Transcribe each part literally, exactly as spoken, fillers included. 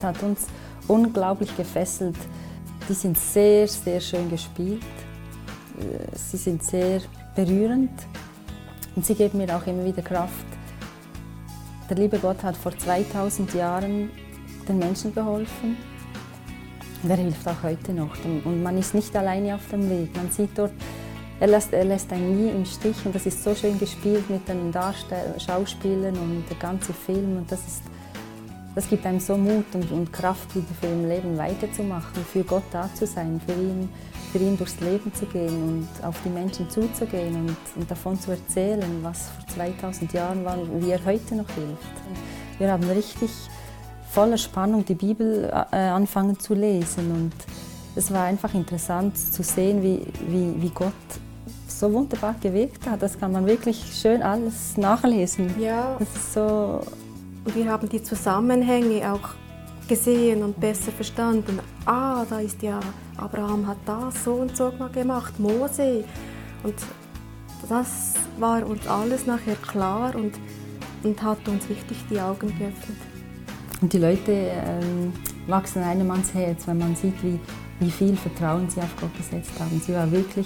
Das hat uns unglaublich gefesselt. Die sind sehr, sehr schön gespielt. Sie sind sehr berührend und sie geben mir auch immer wieder Kraft. Der liebe Gott hat vor zweitausend Jahren den Menschen geholfen und er hilft auch heute noch. Und man ist nicht alleine auf dem Weg. Man sieht dort, er lässt, er lässt einen nie im Stich und das ist so schön gespielt mit den Darstell- Schauspielern und der ganze Film. Und das, ist, das gibt einem so Mut und, und Kraft, wieder für im Leben weiterzumachen, für Gott da zu sein, für ihn, für ihn durchs Leben zu gehen und auf die Menschen zuzugehen und, und davon zu erzählen, was vor zweitausend Jahren war und wie er heute noch hilft. Wir haben richtig voller Spannung die Bibel äh, angefangen zu lesen und es war einfach interessant zu sehen, wie, wie, wie Gott so wunderbar gewirkt hat. Das kann man wirklich schön alles nachlesen. Ja. Das ist so. Und wir haben die Zusammenhänge auch gesehen und besser verstanden. Ah, da ist ja, Abraham hat das so und so mal gemacht, Mose. Und das war uns alles nachher klar und, und hat uns richtig die Augen geöffnet. Und die Leute ähm, wachsen einem ans Herz, wenn man sieht, wie, wie viel Vertrauen sie auf Gott gesetzt haben. Sie war wirklich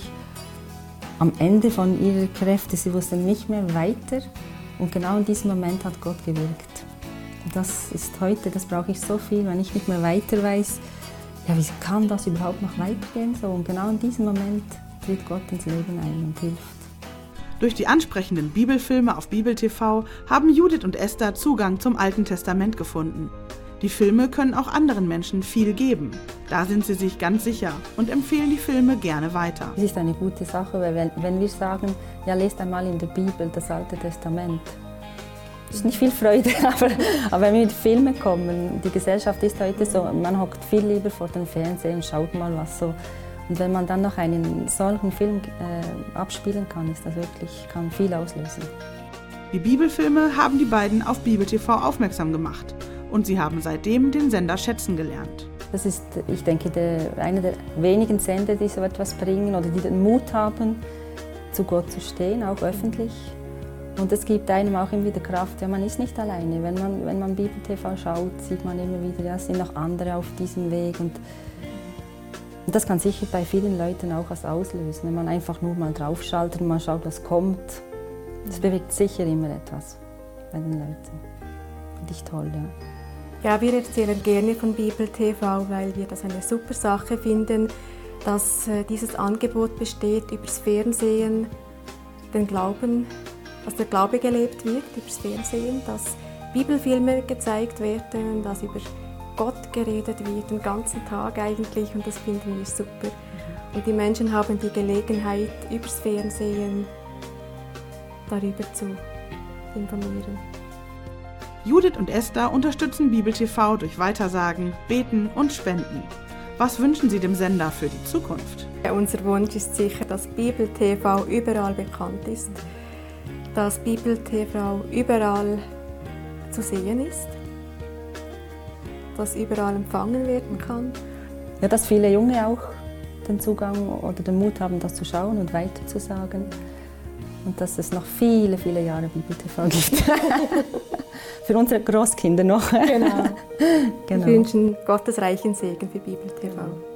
am Ende von ihrer Kräfte, sie wussten nicht mehr weiter. Und genau in diesem Moment hat Gott gewirkt. Und das ist heute, das brauche ich so viel, wenn ich nicht mehr weiter weiß, ja, wie kann das überhaupt noch weitergehen? So, und genau in diesem Moment tritt Gott ins Leben ein und hilft. Durch die ansprechenden Bibelfilme auf Bibel T V haben Judith und Esther Zugang zum Alten Testament gefunden. Die Filme können auch anderen Menschen viel geben. Da sind sie sich ganz sicher und empfehlen die Filme gerne weiter. Es ist eine gute Sache, weil wenn, wenn wir sagen, ja, lest einmal in der Bibel das Alte Testament. Das ist nicht viel Freude, aber, aber wenn wir mit Filmen kommen, die Gesellschaft ist heute so, man hockt viel lieber vor dem Fernseher und schaut mal was so. Und wenn man dann noch einen solchen Film äh, abspielen kann, ist das wirklich, kann viel auslösen. Die Bibelfilme haben die beiden auf Bibel T V aufmerksam gemacht und sie haben seitdem den Sender schätzen gelernt. Das ist, ich denke, der, einer der wenigen Sender, die so etwas bringen oder die den Mut haben, zu Gott zu stehen, auch öffentlich. Und es gibt einem auch immer wieder Kraft, ja, man ist nicht alleine. Wenn man, wenn man Bibel T V schaut, sieht man immer wieder, ja, es sind noch andere auf diesem Weg. Und Und das kann sicher bei vielen Leuten auch was auslösen, wenn man einfach nur mal draufschaltet und mal schaut, was kommt. Das bewegt sicher immer etwas bei den Leuten. Finde ich toll, ja. Ja, wir erzählen gerne von Bibel T V, weil wir das eine super Sache finden, dass äh, dieses Angebot besteht, übers Fernsehen den Glauben, dass der Glaube gelebt wird, übers Fernsehen, dass Bibelfilme gezeigt werden, dass über Gott geredet wird, den ganzen Tag eigentlich, und das finden wir super. Und die Menschen haben die Gelegenheit, übers Fernsehen darüber zu informieren. Judith und Esther unterstützen Bibel T V durch Weitersagen, Beten und Spenden. Was wünschen Sie dem Sender für die Zukunft? Ja, unser Wunsch ist sicher, dass Bibel T V überall bekannt ist, dass Bibel T V überall zu sehen ist, dass überall empfangen werden kann. Ja, dass viele Junge auch den Zugang oder den Mut haben, das zu schauen und weiterzusagen. Und dass es noch viele, viele Jahre Bibel T V gibt. Für unsere Großkinder noch. Genau. Genau. Wir wünschen Gottes reichen Segen für Bibel T V.